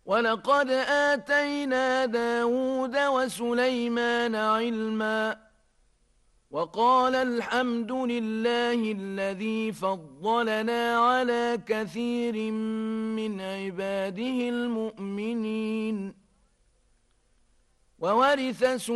ولقد آتينا داود وسليمان علما وقال الحمد لله الذي فضلنا على كثير من عباده المؤمنين. وورث